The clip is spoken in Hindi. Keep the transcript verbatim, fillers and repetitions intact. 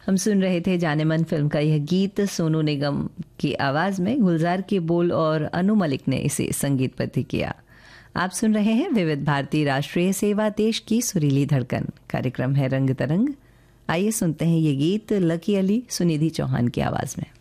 हम सुन रहे थे जाने मन फिल्म का यह गीत सोनू निगम की आवाज़ में, गुलजार के बोल और अनु मलिक ने इसे संगीतबद्ध किया। आप सुन रहे हैं विविध भारती राष्ट्रीय सेवा, देश की सुरीली धड़कन। कार्यक्रम है रंग तरंग। आइए सुनते हैं ये गीत लकी अली सुनिधि चौहान की आवाज़ में।